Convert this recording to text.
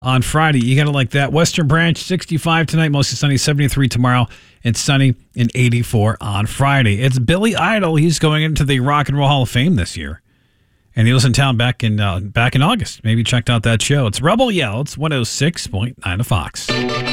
on Friday. You got to like that. Western Branch, 65 tonight, mostly sunny, 73 tomorrow, and sunny and 84 on Friday. It's Billy Idol. He's going into the Rock and Roll Hall of Fame this year. And he was in town back in August. Maybe checked out that show. It's Rebel Yell. It's 106.9 to Fox.